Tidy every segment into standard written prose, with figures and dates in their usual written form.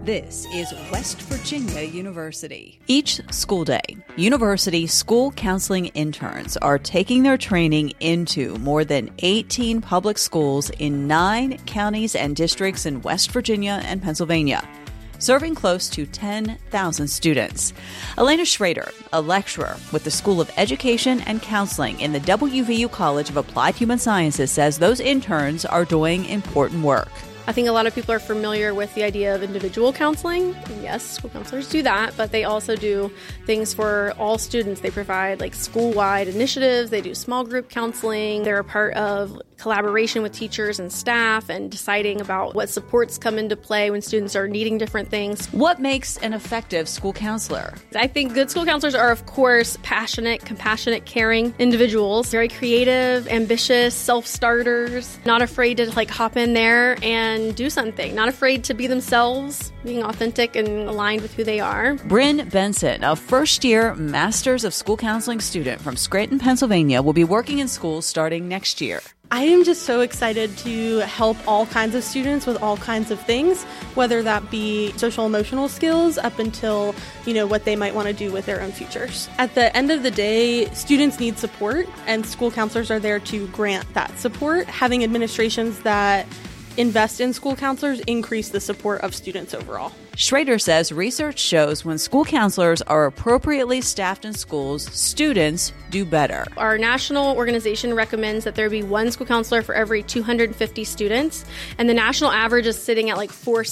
This is West Virginia University. Each school day, university school counseling interns are taking their training into more than 18 public schools in 9 counties and districts in West Virginia and Pennsylvania, serving close to 10,000 students. Elena Schrader, a lecturer with the School of Education and Counseling in the WVU College of Applied Human Sciences, says those interns are doing important work. I think a lot of people are familiar with the idea of individual counseling. And yes, school counselors do that, but they also do things for all students. They provide like school-wide initiatives. They do small group counseling. They're a part of collaboration with teachers and staff and deciding about what supports come into play when students are needing different things. What makes an effective school counselor? I think good school counselors are, of course, passionate, compassionate, caring individuals, very creative, ambitious, self-starters, not afraid to hop in there and do something, not afraid to be themselves, being authentic and aligned with who they are. Bryn Benson, a first-year Masters of School Counseling student from Scranton, Pennsylvania, will be working in schools starting next year. I am just so excited to help all kinds of students with all kinds of things, whether that be social emotional skills up until, what they might want to do with their own futures. At the end of the day, students need support, and school counselors are there to grant that support. Having administrations that invest in school counselors increase the support of students overall. Schrader says research shows when school counselors are appropriately staffed in schools, students do better. Our national organization recommends that there be one school counselor for every 250 students, and the national average is sitting at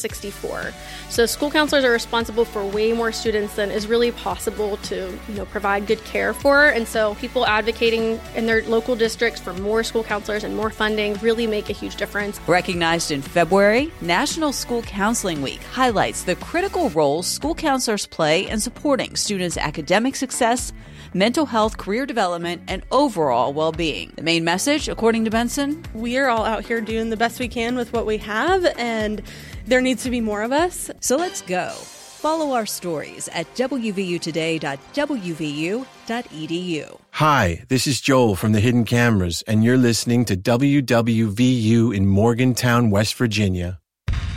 464. So school counselors are responsible for way more students than is really possible to provide good care for. And so people advocating in their local districts for more school counselors and more funding really make a huge difference. Recognized in February, National School Counseling Week highlights the critical role school counselors play in supporting students' academic success, mental health, career development, and overall well-being. The main message, according to Benson, we are all out here doing the best we can with what we have, and there needs to be more of us. So let's go. Follow our stories at wvutoday.wvu.edu. Hi, this is Joel from the Hidden Cameras, and you're listening to WWVU in Morgantown, West Virginia.